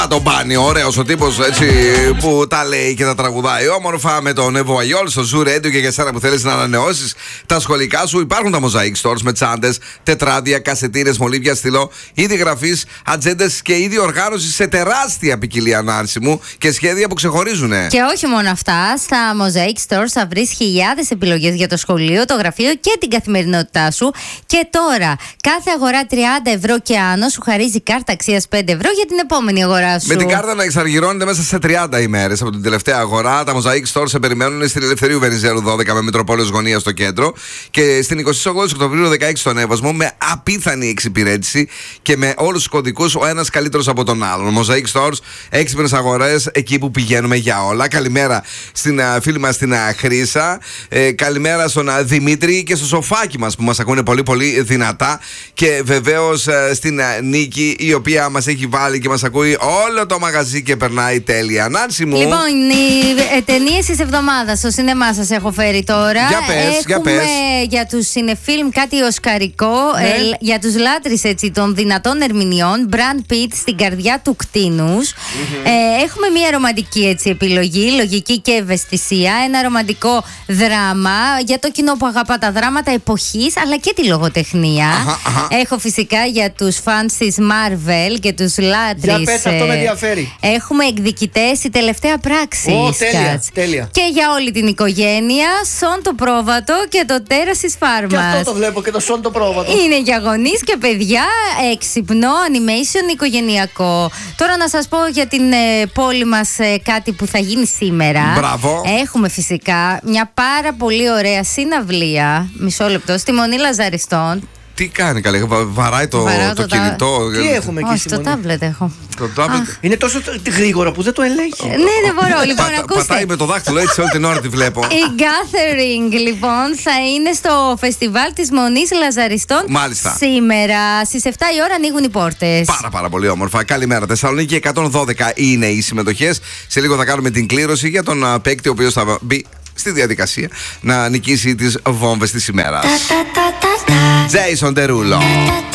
Τον Μπάνι, ωραίος ο τύπος έτσι που τα λέει και τα τραγουδάει όμορφα με τον Εύω Αγιόλ στο Zoo Radio. Και για σένα που θέλεις να ανανεώσεις τα σχολικά σου, υπάρχουν τα Mosaic Stores με τσάντες, τετράδια, κασετίνες, μολύβια, στυλό, είδη γραφής, ατζέντες και είδη οργάνωσης σε τεράστια ποικιλία ανάρσιμου και σχέδια που ξεχωρίζουν. Και όχι μόνο αυτά, στα Mosaic Stores θα βρεις χιλιάδες επιλογές για το σχολείο, το γραφείο και την καθημερινότητά σου. Και τώρα, κάθε αγορά 30 ευρώ και άνω σου χαρίζει κάρτα αξίας 5 ευρώ για την επόμενη αγορά. Με την κάρτα να εξαργυρώνεται μέσα σε 30 ημέρες από την τελευταία αγορά. Τα Mosaic Stores σε περιμένουν στην Ελευθερίου Βενιζέλου 12 με Μητροπόλεως Γωνία στο κέντρο. Και στην 28 Οκτωβρίου 16 στον Εύασμο με απίθανη εξυπηρέτηση και με όλους τους κωδικούς ο ένας καλύτερος από τον άλλον. Mosaic Stores, έξυπνες αγορές εκεί που πηγαίνουμε για όλα. Καλημέρα στην φίλη μας την Χρύσα. Καλημέρα στον Δημήτρη και στο σοφάκι μας που μας ακούνε πολύ πολύ δυνατά. Και βεβαίως στην Νίκη η οποία μας έχει βάλει και μας ακούει όλο το μαγαζί και περνάει τέλεια. Νάνση μου. Λοιπόν, οι ταινίες της εβδομάδας στο σινεμά σας έχω φέρει τώρα. Για πες. Για τους συνεφίλμ κάτι οσκαρικό, για τους λάτρεις έτσι των δυνατών ερμηνεών. Brad Pitt στην καρδιά του κτήνους. Έχουμε μια ρομαντική έτσι επιλογή, λογική και ευαισθησία. Ένα ρομαντικό δράμα για το κοινό που αγαπά τα δράματα εποχής αλλά και τη λογοτεχνία. Έχω φυσικά για τους φανς της Marvel και τους λάτρεις. Για πες, αυτό με ενδιαφέρει. Έχουμε εκδικητές, η τελευταία πράξη. Τέλεια. Και για όλη την οικογένεια, Σον το πρόβατο και το τέρας της φάρμας. Και αυτό το βλέπω και το Σον το πρόβατο. Είναι για γονείς και παιδιά, έξυπνο, animation, οικογενειακό. Τώρα να σας πω για την πόλη μας κάτι που θα γίνει σήμερα. Μπράβο. Έχουμε φυσικά μια πάρα πολύ ωραία συναυλία, μισό λεπτό, στη Μονή Λαζαριστών. Τι κάνει καλή, βαράει το κινητό. Τι έχουμε εκεί? Όχι, το τάμπλετ έχω. Το τάμπλετ. Είναι τόσο γρήγορο που δεν το ελέγχει. Ναι, δεν μπορώ. Λοιπόν, ακούστε. Πατάει με το δάχτυλο έτσι όλη την ώρα τη βλέπω. Η Gathering λοιπόν θα είναι στο φεστιβάλ της Μονής Λαζαριστών. Μάλιστα. Σήμερα στις 7 η ώρα ανοίγουν οι πόρτες. Πάρα πολύ όμορφα. Καλημέρα. Θεσσαλονίκη 112 είναι οι συμμετοχές. Σε λίγο θα κάνουμε την κλήρωση για τον παίκτη ο οποίος θα μπει στη διαδικασία να νικήσει τις βόμβες της ημέρας. Jason Derulo.